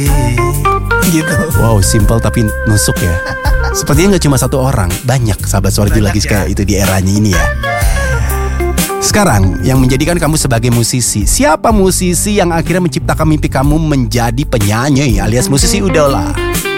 gitu. Wow, simple tapi nusuk ya. Sepertinya gak cuma satu orang, banyak sahabat Sorju lagi kayak itu di eranya ini ya. Sekarang yang menjadikan kamu sebagai musisi, siapa musisi yang akhirnya menciptakan mimpi kamu menjadi penyanyi alias musisi idola?